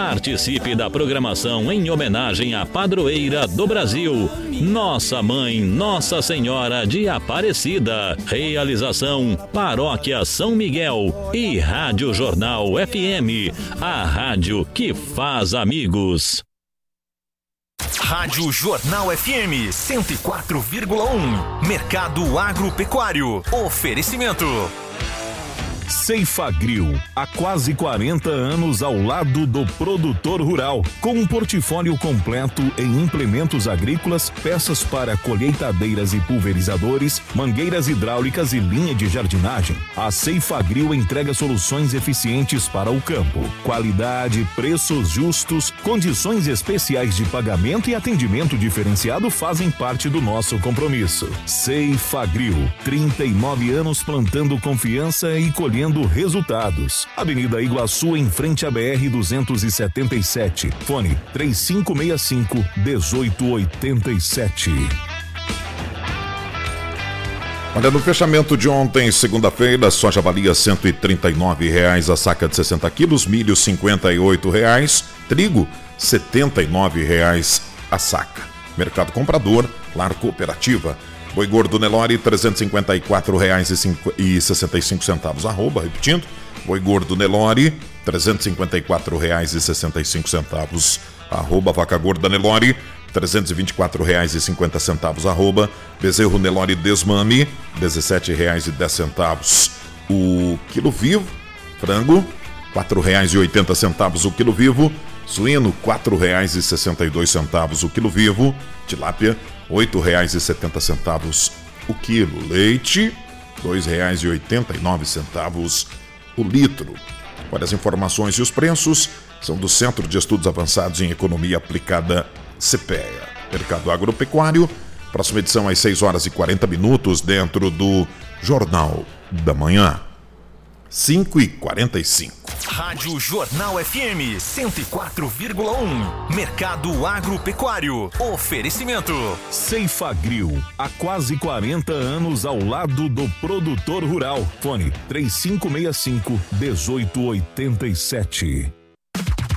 Participe da programação em homenagem à padroeira do Brasil, Nossa Mãe Nossa Senhora de Aparecida. Realização Paróquia São Miguel e Rádio Jornal FM, a rádio que faz amigos. Rádio Jornal FM 104,1. Mercado Agropecuário. Oferecimento Ceifagrill, há quase 40 anos ao lado do produtor rural, com um portfólio completo em implementos agrícolas, peças para colheitadeiras e pulverizadores, mangueiras hidráulicas e linha de jardinagem. A Ceifagrill entrega soluções eficientes para o campo, qualidade, preços justos, condições especiais de pagamento e atendimento diferenciado fazem parte do nosso compromisso. Ceifagrill, 39 anos plantando confiança e colhendo resultados. Avenida Iguaçu, em frente à BR-277. Fone 3565-1887. Olha, no fechamento de ontem, segunda-feira, soja valia R$ 139 a saca de 60 quilos, milho R$ 58, trigo R$ 79 a saca. Mercado comprador, Lar Cooperativa. Boi gordo Nelore, R$ 354,65, arroba, repetindo. Boi gordo Nelore, R$ 354,65, arroba. Vaca gorda Nelore, R$ 324,50, arroba. Bezerro Nelore Desmame, R$ 17,10 o quilo vivo. Frango, R$ 4,80 o quilo vivo. Suíno, R$ 4,62 o quilo vivo. Tilápia, R$ 8,70 o quilo. Leite, R$ 2,89 o litro. Olha, as informações e os preços são do Centro de Estudos Avançados em Economia Aplicada, CPEA. Mercado Agropecuário, próxima edição às 6h40 dentro do Jornal da Manhã. 5h45. Rádio Jornal FM 104,1. Mercado Agropecuário. Oferecimento Ceifagrill, há quase 40 anos ao lado do produtor rural. Fone 3565-1887.